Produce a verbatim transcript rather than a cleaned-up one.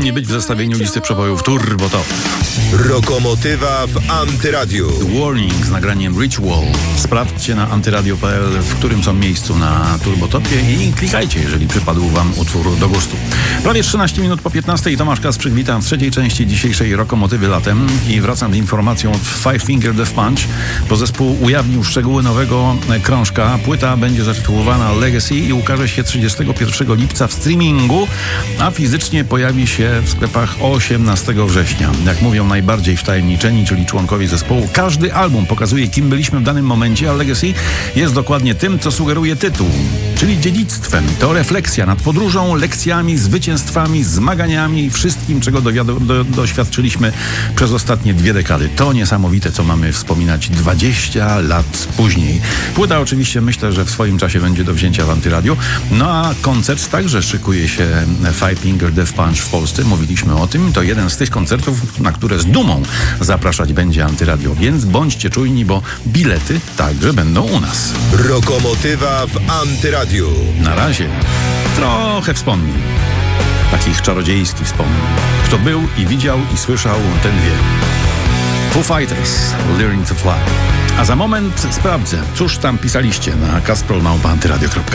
nie być w zestawieniu listy przebojów Turbo Top. Rokomotywa w Antyradiu. Warning z nagraniem Ritual. Sprawdźcie na antyradio kropka p l, w którym są miejscu na Turbotopie i klikajcie, jeżeli przypadł wam utwór do gustu. Prawie trzynaście minut po piętnastej. Tomasz Kasprzyk, witam w trzeciej części dzisiejszej Rokomotywy latem i wracam z informacją od Five Finger Death Punch, bo zespół ujawnił szczegóły nowego krążka. Płyta będzie zatytułowana Legacy i ukaże się trzydziestego pierwszego lipca w streamingu, a fizycznie pojawi się w sklepach osiemnastego września. Jak mówią najbardziej wtajemniczeni, czyli członkowie zespołu, każdy album pokazuje, kim byliśmy w danym momencie, a Legacy jest dokładnie tym, co sugeruje tytuł, czyli dziedzictwem. To refleksja nad podróżą, lekcjami, zwycięstwami, zmaganiami i wszystkim, czego dowiado, do, doświadczyliśmy przez ostatnie dwie dekady. To niesamowite, co mamy wspominać dwadzieścia lat później. Płyta oczywiście, myślę, że w swoim czasie będzie do wzięcia w Antyradiu. No a koncert także szykuje się Five Finger Death Punch w Polsce. Mówiliśmy o tym. To jeden z tych koncertów, na które z dumą zapraszać będzie Antyradio. Więc bądźcie czujni, bo bilety także będą u nas. Rokomotywa w Antyradiu. Na razie trochę wspomnień. Takich czarodziejskich wspomnień. Kto był i widział i słyszał, ten wie. Foo Fighters, Learning to Fly. A za moment sprawdzę, cóż tam pisaliście na kasprol małpa antyradio kropka p l.